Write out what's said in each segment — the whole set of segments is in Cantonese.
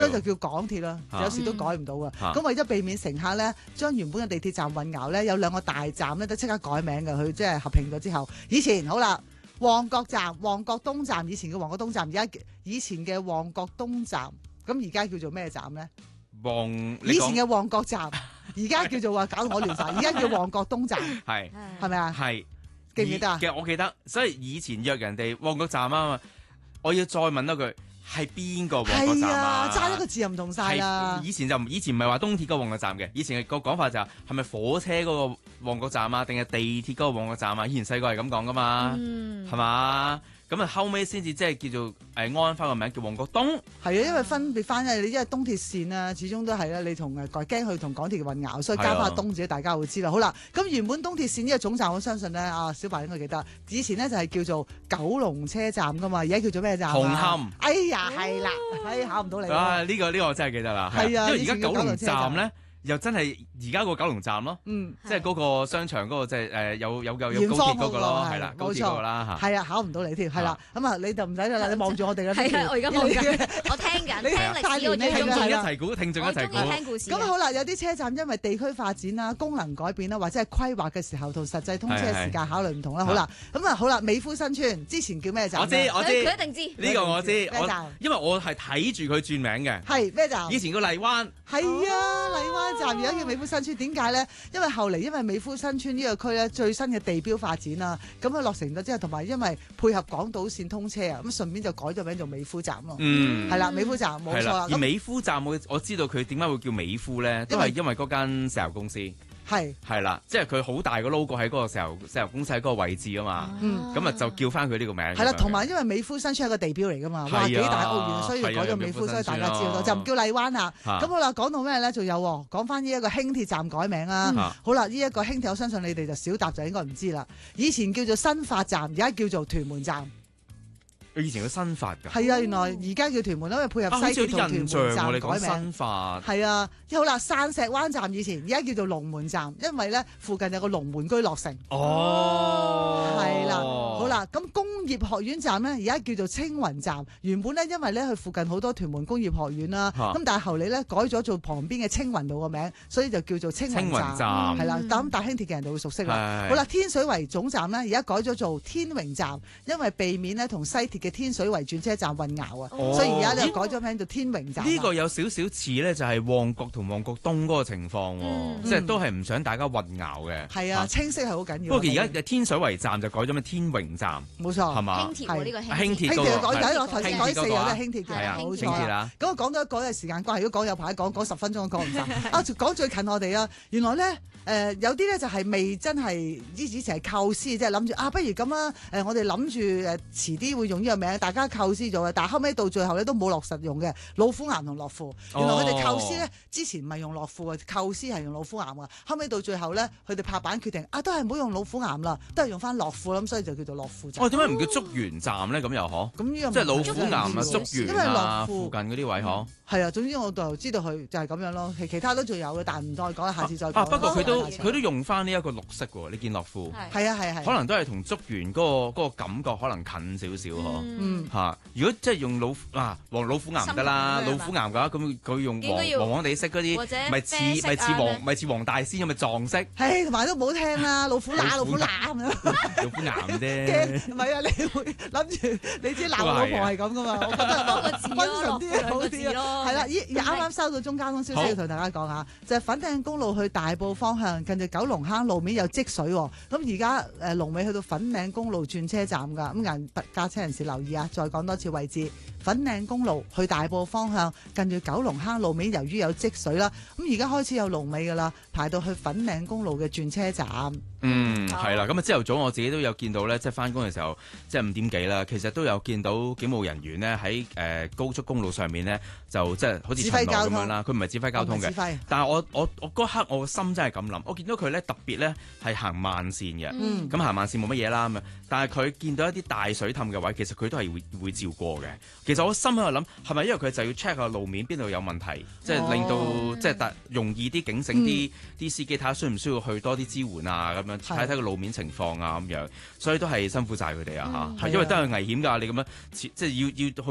所以就叫港鐵啦，有時都改唔到噶。咁為咗避免乘客咧將原本嘅地鐵站混淆咧，有兩個大站咧都即刻改名嘅，佢即係合併咗之後。以前好啦，旺角站、旺角東站，以前嘅旺角東站，以前嘅旺角東站，咁而家叫做咩站咧？以前嘅旺角站，而家叫做話搞到我亂晒，而家叫旺角東站，係咪啊？ 係記唔記得啊？ 我記得，所以以前約人哋旺角站啊嘛，我要再問多句。係邊個旺角站啊？ 爭一個字又唔同晒啦。 以前唔係話東鐵嗰個旺角站嘅，以前個講法就係咪火車嗰個旺角站啊，定係地鐵嗰個旺角站啊？以前細個係咁講噶嘛，係嘛？咁啊後尾先至即係叫做安翻個名叫旺角東。係啊， 因為分別翻因為東鐵線啊，始終都係咧，你同驚佢同港鐵嘅混淆，所以加翻個東字，大家會知啦。好啦，咁原本東鐵線呢個總站，我相信咧，阿小白應該記得，以前咧就係叫做九龍車站噶嘛，而家叫做咩站？ 紅磡。 哎呀，係啦，考唔到你。 呢個我真係記得啦。係啊，因為而家九龍站咧。又真係而家個九龍站咯，即係嗰個商場嗰個即係有高鐵嗰個咯，係啦，高鐵嗰個啦嚇。 係啊，考唔到你添，係啦，咁啊你就唔使啦，你望住我哋啦。 係啊，我而家望緊，我聽緊，聽歷史我最中意。 一齊估，聽眾一齊估。 聽故事。 咁好啦，有啲車站因為地區發展啦、功能改變啦，或者係規劃嘅時候同實際通車時間考慮唔同啦。好啦，美孚新村之前叫咩站？ 我知， 佢一定知。 呢個我知。 咩站？ 因為我係睇住佢轉名嘅。 係咩站？ 以前個荔灣。 係啊，荔灣站而家叫美孚新村，點解咧？因為後嚟因為美孚新村呢個區咧最新嘅地標發展啦，咁佢落成咗之後，同埋因為配合港島線通車啊，咁順便就改咗名做美孚站咯。係啦，美孚站冇錯啦。 而美孚站我知道佢點解會叫美孚咧，都係因為嗰間石油公司。係啦，即係佢好大個 logo 喺嗰個石油公司喺嗰個位置啊嘛，咁啊就叫翻佢呢個名。係啦，同埋因為美孚新村係個地標嚟噶嘛，話幾大屋苑，所以改咗美孚，所以大家知道就唔叫荔灣啦。咁好啦，講到咩咧？仲有講翻呢一個輕鐵站改名啦。好啦，呢一個輕鐵我相信你哋就少答就應該唔知啦。以前叫做新發站，而家叫做屯門站。 以前嘅新發㗎， 係啊，原來而家叫屯門，因為配合西鐵同屯門站改名。 新發係啊，好啦，散石灣站以前而家叫做龍門站，因為咧附近有個龍門居落成。係啦，好啦，咁工業學院站咧而家叫做青雲站，原本咧因為咧佢附近好多屯門工業學院啦，咁但係後嚟咧改咗做旁邊嘅青雲路個名，所以就叫做青雲站。係啦，咁搭輕鐵嘅人就會熟悉啦。好啦，天水圍總站咧而家改咗做天榮站，因為避免咧同西鐵嘅天水圍轉車站混淆啊，所以而家就改咗名做天榮站。 呢個有少少似咧，就係旺角同旺角東嗰個情況，即係都係唔想大家混淆嘅。 係啊，清晰係好緊要。 不過而家天水圍站就改咗咩天榮站， 冇錯， 係嘛？ 輕鐵呢個輕鐵改咗，頭先改4有都係輕鐵嘅， 係啊， 冇輕鐵啦。 咁我講咗一個時間關係，如果講有排講10分鐘都講唔晒。講最近我哋啊，原來咧。有啲咧就係未真係以前係構思，即係諗住不如咁啦。我哋諗住遲啲會用呢個名，大家構思咗嘅。但係後尾到最後咧都冇落實用嘅。老虎岩同樂富，原來佢哋構思咧之前唔係用樂富嘅，構思係用老虎岩嘅。後尾到最後咧，佢哋拍板決定都係唔好用老虎岩啦，都係用翻樂富啦，咁所以就叫做樂富站。 點解唔叫竹園站咧？咁又嗬？ 咁呢個即係老虎岩啊、竹園啊附近嗰啲位嗬？ 係啊，總之我就知道佢就係咁樣咯。其他都仲有嘅，但係唔再講，下次再講。 不過佢都用翻呢一個綠色喎，你見樂富係啊， 可能都係同竹園嗰個感覺可能近少少嗬。如果即係用老虎岩得啦，老虎岩嘅話，咁佢用黃黃地色嗰啲，咪似黃大仙咁嘅撞色。 同埋都唔好聽啦，老虎乸咁樣。 老虎岩啫。 唔係啊，你會諗住你知鬧老婆係咁噶嘛？我覺得多個字溫順啲好啲咯。 係啦，啱啱收到中交通消息要同大家講下，就係粉嶺公路去大埔方向，近住九龍坑路面有積水喎。咁而家龍尾去到粉嶺公路轉車站㗎，咁駕車人士留意啊！再講多次位置，粉嶺公路去大埔方向，近住九龍坑路面由於有積水啦，咁而家開始有龍尾㗎啦，排到去粉嶺公路嘅轉車站。 係啦，咁啊朝頭早我自己都有見到咧，即係翻工嘅時候，即係5點幾啦，其實都有見到警務人員呢喺高速公路上面呢，就即係好似巡邏咁樣啦。佢唔係指揮交通嘅，但係我嗰刻我個心真係咁諗，我見到佢咧特別咧係行慢線嘅，咁行慢線冇乜嘢啦咁啊，但係佢見到一啲大水氹嘅位，其實佢都係會照過嘅。其實我心喺度諗，係咪因為佢就要 check 下路面邊度有問題，即係令到即係容易啲警醒啲司機睇下需唔需要去多啲支援啊咁樣。睇睇個路面情況啊咁樣，所以都係辛苦晒佢哋啊嚇，係因為都係危險㗎。你咁樣即係要好似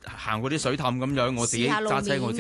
行過啲水氹咁樣，我自己揸車我自